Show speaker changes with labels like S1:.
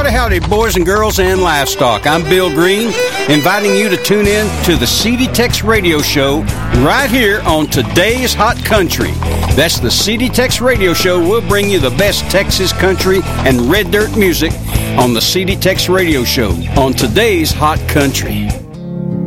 S1: Howdy, boys and girls and livestock. I'm Bill Green, inviting you to tune in to the CD Tex Radio Show right here on Today's Hot Country. That's the CD Tex Radio Show. We'll bring you the best Texas country and red dirt music on the CD Tex Radio Show on Today's Hot Country.